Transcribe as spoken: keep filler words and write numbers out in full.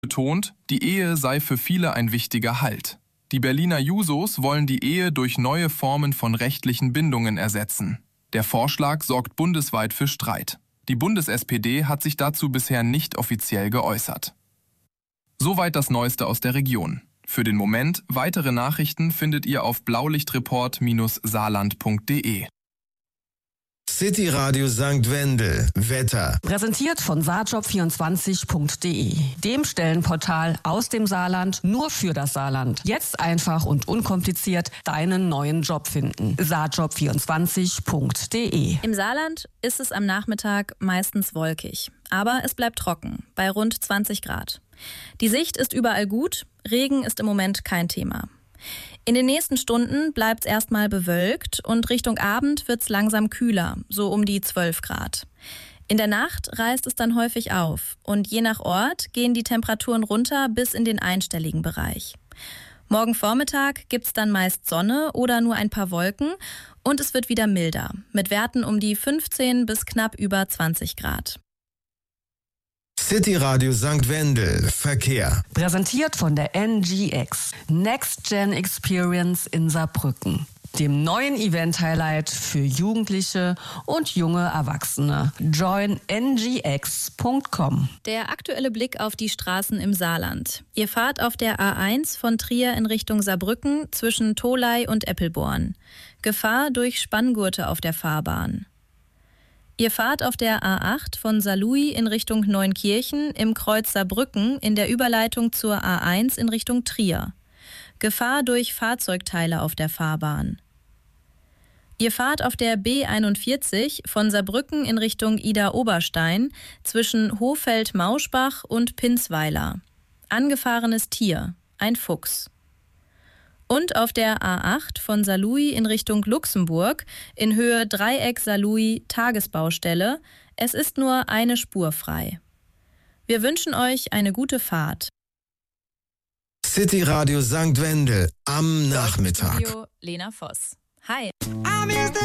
betont, die Ehe sei für viele ein wichtiger Halt. Die Berliner Jusos wollen die Ehe durch neue Formen von rechtlichen Bindungen ersetzen. Der Vorschlag sorgt bundesweit für Streit. Die Bundes-S P D hat sich dazu bisher nicht offiziell geäußert. Soweit das Neueste aus der Region. Für den Moment, weitere Nachrichten findet ihr auf blaulichtreport Bindestrich saarland Punkt de. City Radio Sankt Wendel. Wetter. Präsentiert von saarjob vierundzwanzig Punkt de, dem Stellenportal aus dem Saarland nur für das Saarland. Jetzt einfach und unkompliziert deinen neuen Job finden. saarjob vierundzwanzig Punkt de. Im Saarland ist es am Nachmittag meistens wolkig, aber es bleibt trocken, bei rund zwanzig Grad. Die Sicht ist überall gut, Regen ist im Moment kein Thema. In den nächsten Stunden bleibt es erstmal bewölkt und Richtung Abend wird es langsam kühler, so um die zwölf Grad. In der Nacht reißt es dann häufig auf und je nach Ort gehen die Temperaturen runter bis in den einstelligen Bereich. Morgen Vormittag gibt es dann meist Sonne oder nur ein paar Wolken und es wird wieder milder, mit Werten um die fünfzehn bis knapp über zwanzig Grad. City Radio Sankt Wendel. Verkehr. Präsentiert von der N G X, Next Gen Experience in Saarbrücken, dem neuen Event-Highlight für Jugendliche und junge Erwachsene. join n g x punkt com. Der aktuelle Blick auf die Straßen im Saarland. Ihr fahrt auf der A eins von Trier in Richtung Saarbrücken zwischen Tholey und Eppelborn. Gefahr durch Spanngurte auf der Fahrbahn. Ihr fahrt auf der A acht von Saarlouis in Richtung Neunkirchen im Kreuz Saarbrücken in der Überleitung zur A eins in Richtung Trier. Gefahr durch Fahrzeugteile auf der Fahrbahn. Ihr fahrt auf der B einundvierzig von Saarbrücken in Richtung Idar-Oberstein zwischen Hohfeld-Mauschbach und Pinsweiler. Angefahrenes Tier, ein Fuchs. Und auf der A acht von Saarlouis in Richtung Luxemburg in Höhe Dreieck Saarlouis Tagesbaustelle. Es ist nur eine Spur frei. Wir wünschen euch eine gute Fahrt. City Radio Sankt Wendel am Nachmittag. Lena Voss. Hi.